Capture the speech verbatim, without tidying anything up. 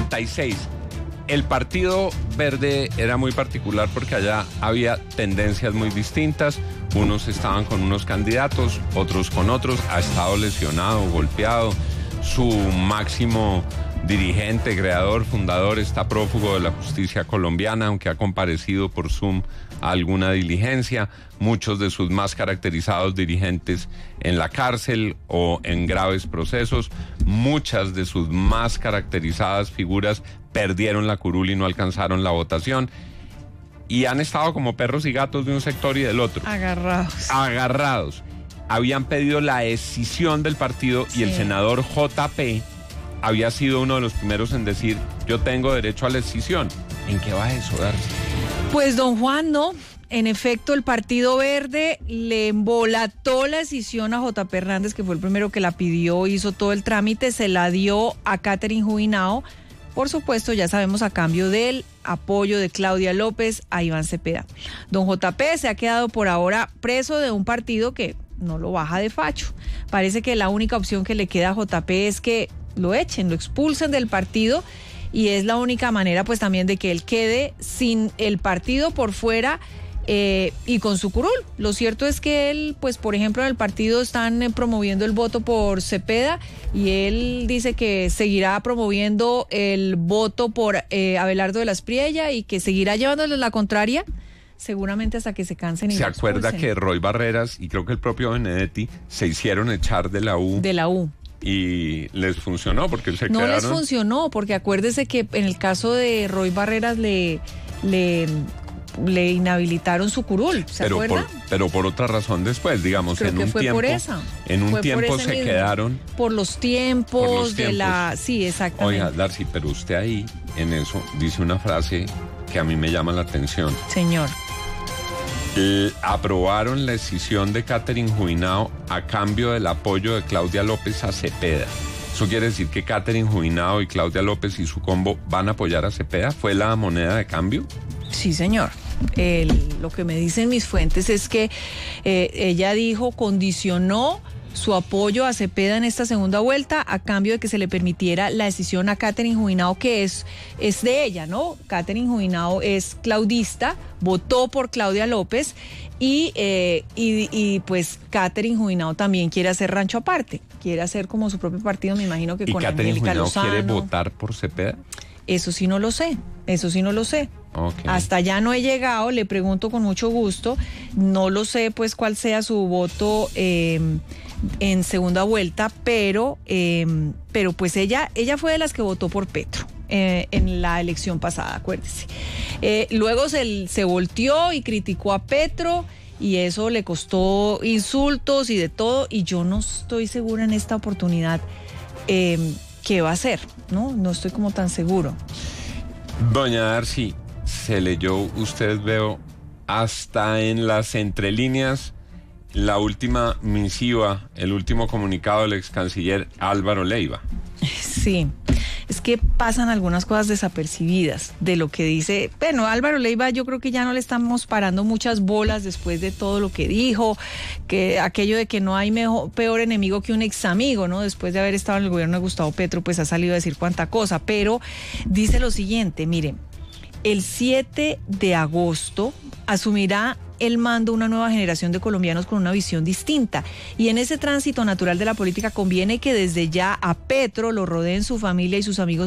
noventa y seis. El Partido Verde era muy particular porque allá había tendencias muy distintas. Unos estaban con unos candidatos, otros con otros. Ha estado lesionado, golpeado. Su máximo dirigente, creador, fundador, está prófugo de la justicia colombiana, aunque ha comparecido por Zoom a alguna diligencia. Muchos de sus más caracterizados dirigentes en la cárcel o en graves procesos. Muchas de sus más caracterizadas figuras perdieron la curul y no alcanzaron la votación. Y han estado como perros y gatos de un sector y del otro. Agarrados. Agarrados. Habían pedido la escisión del partido, sí. Y el senador J P había sido uno de los primeros en decir: yo tengo derecho a la escisión. ¿En qué va eso, Darcy? Pues don Juan, no. En efecto, el Partido Verde le embolató la escisión a J P Hernández, que fue el primero que la pidió, hizo todo el trámite, se la dio a Catherine Jubinao. Por supuesto, ya sabemos, a cambio del apoyo de Claudia López a Iván Cepeda. Don J P se ha quedado por ahora preso de un partido que no lo baja de facho. Parece que la única opción que le queda a J P es que lo echen, lo expulsen del partido, y es la única manera pues también de que él quede sin el partido por fuera eh, y con su curul. Lo cierto es que él, pues por ejemplo en el partido están eh, promoviendo el voto por Cepeda, y él dice que seguirá promoviendo el voto por eh, Abelardo de la Espriella y que seguirá llevándoles la contraria seguramente hasta que se cansen y se acuerda que Roy Barreras y creo que el propio Benedetti se hicieron echar de la U. De la U. Y les funcionó porque él se no quedaron. les funcionó porque acuérdese que en el caso de Roy Barreras le le, le inhabilitaron su curul, ¿se pero acuerda? Por, pero por otra razón después, digamos, Creo en que un fue tiempo, por esa. en un fue tiempo se mismo. quedaron por los tiempos, por los de tiempos. la, sí, exactamente. Oiga, Darcy, pero usted ahí en eso dice una frase que a mí me llama la atención. Señor. L- aprobaron la escisión de Catherine Jubinao a cambio del apoyo de Claudia López a Cepeda. ¿Eso quiere decir que Catherine Jubinao y Claudia López y su combo van a apoyar a Cepeda? ¿Fue la moneda de cambio? Sí, señor. El, lo que me dicen mis fuentes es que eh, ella dijo, condicionó su apoyo a Cepeda en esta segunda vuelta a cambio de que se le permitiera la decisión a Catherine Jubinao, que es, es de ella, ¿no? Catherine Jubinao es claudista, votó por Claudia López y, eh, y, y pues Catherine Jubinao también quiere hacer rancho aparte, quiere hacer como su propio partido, me imagino que ¿Y con Catherine Angélica Jubinao Lozano. quiere votar por Cepeda? Eso sí no lo sé, eso sí no lo sé. Okay. Hasta allá no he llegado, le pregunto con mucho gusto, no lo sé pues cuál sea su voto eh, en segunda vuelta, pero, eh, pero pues ella, ella fue de las que votó por Petro eh, en la elección pasada, acuérdese. Eh, luego se, se volteó y criticó a Petro, y eso le costó insultos y de todo, y yo no estoy segura en esta oportunidad eh, qué va a hacer, ¿no? No estoy como tan seguro. Doña Darcy, se leyó, usted veo, hasta en las entrelíneas, la última misiva, el último comunicado del ex canciller Álvaro Leiva. Sí, es que pasan algunas cosas desapercibidas de lo que dice. Bueno, Álvaro Leiva, yo creo que ya no le estamos parando muchas bolas después de todo lo que dijo, que aquello de que no hay mejor, peor enemigo que un ex amigo, ¿no? Después de haber estado en el gobierno de Gustavo Petro, pues ha salido a decir cuánta cosa, pero dice lo siguiente, miren, el siete de agosto asumirá el mando una nueva generación de colombianos con una visión distinta. Y en ese tránsito natural de la política conviene que desde ya a Petro lo rodeen su familia y sus amigos